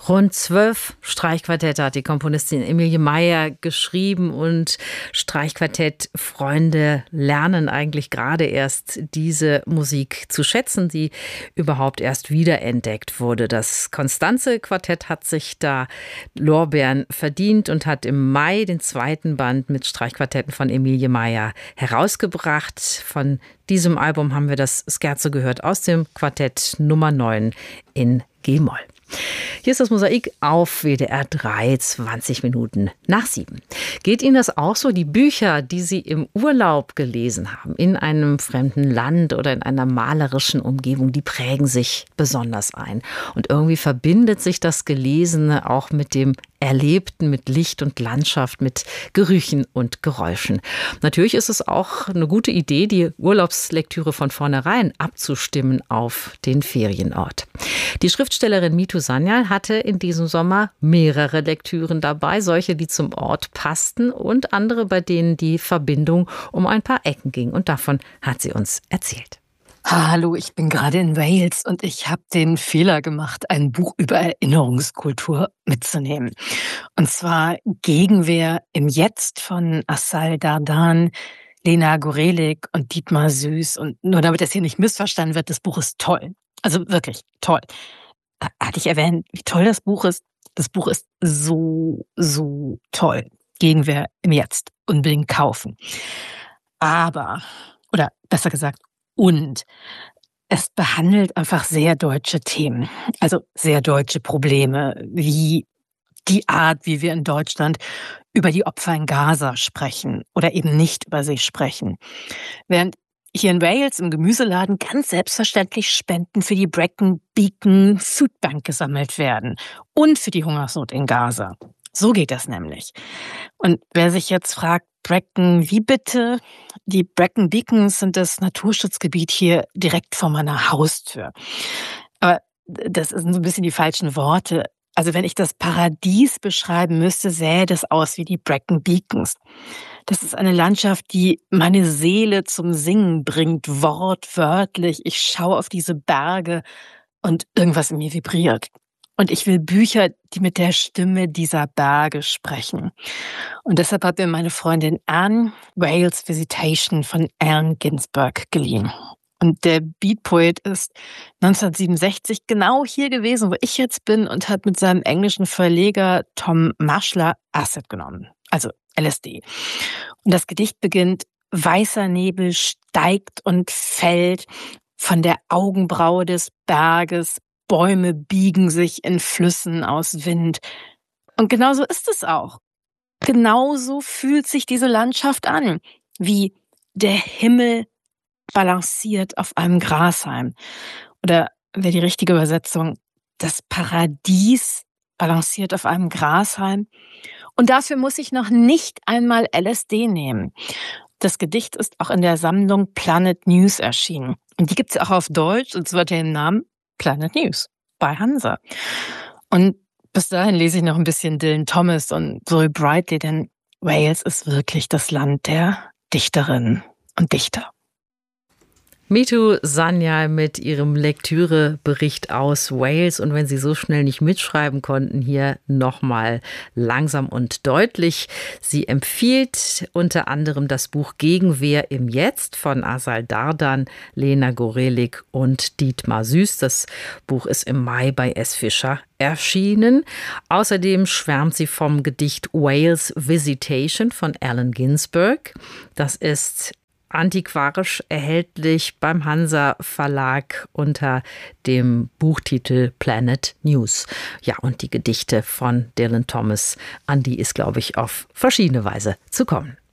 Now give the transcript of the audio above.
Rund 12 Streichquartette hat die Komponistin Emilie Meier geschrieben und Streichquartettfreunde lernen eigentlich gerade erst diese Musik zu schätzen, die überhaupt erst wiederentdeckt wurde. Das Constanze-Quartett hat sich da Lorbeeren verdient und hat im Mai den zweiten Band mit Streichquartetten von Emilie Meier herausgebracht. Von diesem Album haben wir das Scherzo gehört aus dem Quartett Nummer 9 in G-Moll. Hier ist das Mosaik auf WDR 3, 20 Minuten nach 7. Geht Ihnen das auch so? Die Bücher, die Sie im Urlaub gelesen haben, in einem fremden Land oder in einer malerischen Umgebung, die prägen sich besonders ein. Und irgendwie verbindet sich das Gelesene auch mit dem Erlebten, mit Licht und Landschaft, mit Gerüchen und Geräuschen. Natürlich ist es auch eine gute Idee, die Urlaubslektüre von vornherein abzustimmen auf den Ferienort. Die Schriftstellerin Mitu Sanyal hatte in diesem Sommer mehrere Lektüren dabei, solche, die zum Ort passten und andere, bei denen die Verbindung um ein paar Ecken ging. Und davon hat sie uns erzählt. Hallo, ich bin gerade in Wales und ich habe den Fehler gemacht, ein Buch über Erinnerungskultur mitzunehmen. Und zwar Gegenwehr im Jetzt von Asal Dardan, Lena Gorelik und Dietmar Süß. Und nur damit das hier nicht missverstanden wird, das Buch ist toll. Also wirklich toll. Hatte ich erwähnt, wie toll das Buch ist? Das Buch ist so, so toll. Gegenwehr im Jetzt. Unbedingt kaufen. Aber, oder besser gesagt, und es behandelt einfach sehr deutsche Themen, also sehr deutsche Probleme, wie die Art, wie wir in Deutschland über die Opfer in Gaza sprechen oder eben nicht über sie sprechen. Während hier in Wales im Gemüseladen ganz selbstverständlich Spenden für die Brecon Beacon Food Bank gesammelt werden und für die Hungersnot in Gaza. So geht das nämlich. Und wer sich jetzt fragt, Brecon, wie bitte? Die Brecon Beacons sind das Naturschutzgebiet hier direkt vor meiner Haustür. Aber das sind so ein bisschen die falschen Worte. Also wenn ich das Paradies beschreiben müsste, sähe das aus wie die Brecon Beacons. Das ist eine Landschaft, die meine Seele zum Singen bringt, wortwörtlich. Ich schaue auf diese Berge und irgendwas in mir vibriert. Und ich will Bücher, die mit der Stimme dieser Berge sprechen. Und deshalb hat mir meine Freundin Anne Wales Visitation von Allen Ginsberg geliehen. Und der Beatpoet ist 1967 genau hier gewesen, wo ich jetzt bin, und hat mit seinem englischen Verleger Tom Maschler Acid genommen, also LSD. Und das Gedicht beginnt: Weißer Nebel steigt und fällt von der Augenbraue des Berges, Bäume biegen sich in Flüssen aus Wind. Und genauso ist es auch. Genauso fühlt sich diese Landschaft an, wie der Himmel balanciert auf einem Grashalm. Oder wäre die richtige Übersetzung, das Paradies balanciert auf einem Grashalm. Und dafür muss ich noch nicht einmal LSD nehmen. Das Gedicht ist auch in der Sammlung Planet News erschienen. Und die gibt es auch auf Deutsch, und zwar den Namen Planet News bei Hansa. Und bis dahin lese ich noch ein bisschen Dylan Thomas und Zoe Brightly, denn Wales ist wirklich das Land der Dichterinnen und Dichter. Mitu Sanyal mit ihrem Lektürebericht aus Wales. Und wenn Sie so schnell nicht mitschreiben konnten, hier nochmal langsam und deutlich. Sie empfiehlt unter anderem das Buch Gegenwehr im Jetzt von Asal Dardan, Lena Gorelik und Dietmar Süß. Das Buch ist im Mai bei S. Fischer erschienen. Außerdem schwärmt sie vom Gedicht Wales Visitation von Allen Ginsberg. Das ist antiquarisch erhältlich beim Hansa Verlag unter dem Buchtitel Planet News. Ja, und die Gedichte von Dylan Thomas, an die ist, glaube ich, auf verschiedene Weise zu kommen.